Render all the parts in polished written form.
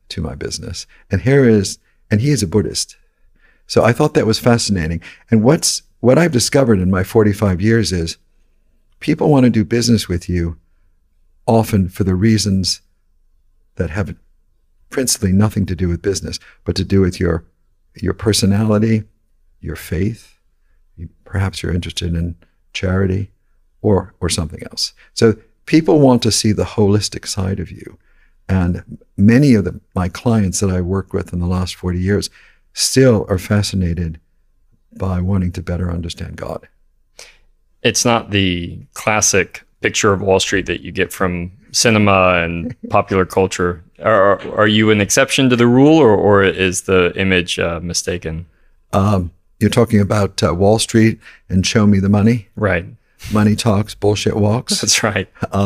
to my business. And he is a Buddhist. So I thought that was fascinating. And what I've discovered in my 45 years is people want to do business with you often for the reasons that have principally nothing to do with business, but to do with your personality, your faith. Perhaps you're interested in charity or something else. So people want to see the holistic side of you. And many of my clients that I worked with in the last 40 years still are fascinated by wanting to better understand God. It's not the classic picture of Wall Street that you get from cinema and popular culture. Are you an exception to the rule, or is the image mistaken? You're talking about Wall Street and show me the money? Right. Money talks, bullshit walks. That's right.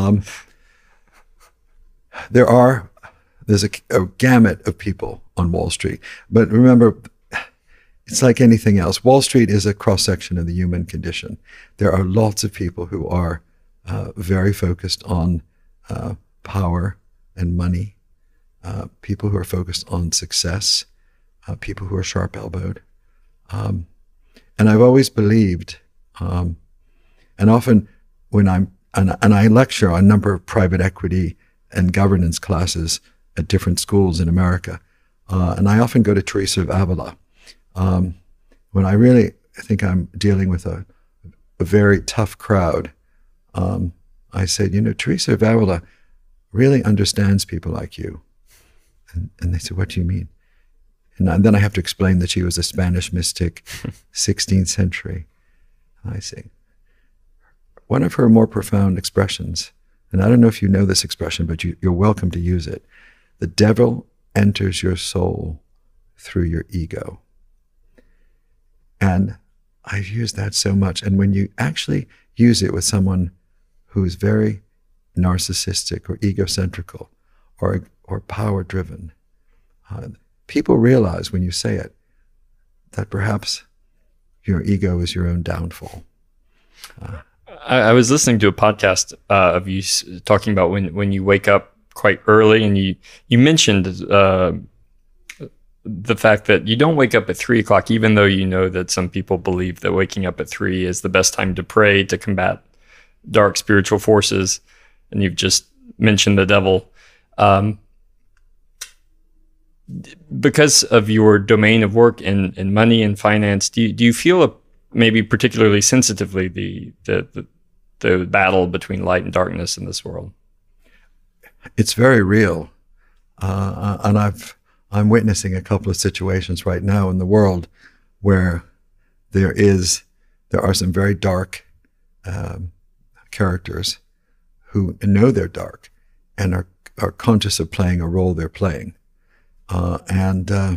There's a gamut of people on Wall Street. But remember, it's like anything else. Wall Street is a cross-section of the human condition. There are lots of people who are very focused on power and money, people who are focused on success, people who are sharp-elbowed. And I've always believed, and often when I lecture on a number of private equity and governance classes at different schools in America, and I often go to Teresa of Avila. When I think I'm dealing with a very tough crowd, I said, Teresa of Avila really understands people like you. And they said, what do you mean? And then I have to explain that she was a Spanish mystic, 16th century. And I say, one of her more profound expressions, and I don't know if you know this expression, but you're welcome to use it. The devil enters your soul through your ego. And I've used that so much. And when you actually use it with someone who's very narcissistic or egocentrical or power-driven, people realize when you say it that perhaps your ego is your own downfall. I was listening to a podcast of you talking about when you wake up quite early, and you mentioned the fact that you don't wake up at 3 o'clock, even though you know that some people believe that waking up at 3 is the best time to pray to combat dark spiritual forces. And you've just mentioned the devil. Because of your domain of work in money and finance, do you feel maybe particularly sensitively the battle between light and darkness in this world? It's very real, and I'm witnessing a couple of situations right now in the world where there are some very dark characters who know they're dark and are conscious of playing a role they're playing. I'm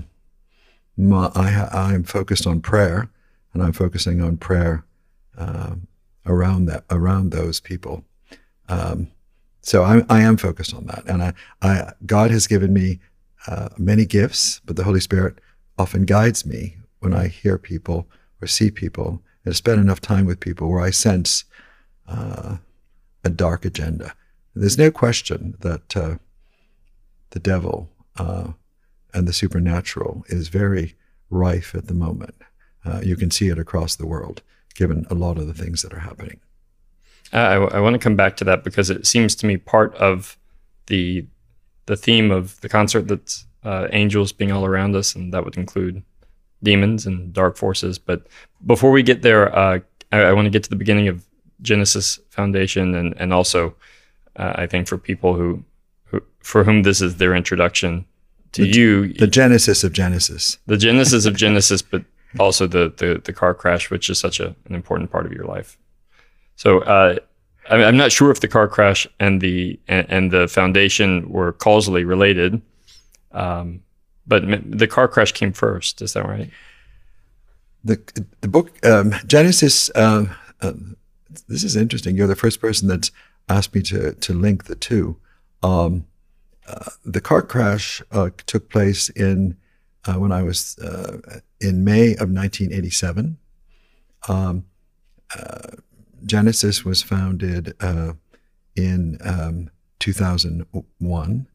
focused on prayer, and I'm focusing on prayer around those people. So I am focused on that, and God has given me many gifts, but the Holy Spirit often guides me when I hear people or see people and spend enough time with people where I sense a dark agenda. There's no question that the devil and the supernatural is very rife at the moment. You can see it across the world, given a lot of the things that are happening. I want to come back to that because it seems to me part of the theme of the concert that's angels being all around us, and that would include demons and dark forces. But before we get there, I want to get to the beginning of Genesis Foundation, and also I think for people who for whom this is their introduction to you. The genesis of Genesis. The genesis of Genesis, but also the car crash, which is such an important part of your life. So I'm not sure if the car crash and the foundation were causally related, but the car crash came first. Is that right? The book Genesis. This is interesting. You're the first person that's asked me to link the two. The car crash took place when I was in May of 1987. Genesis was founded in 2001,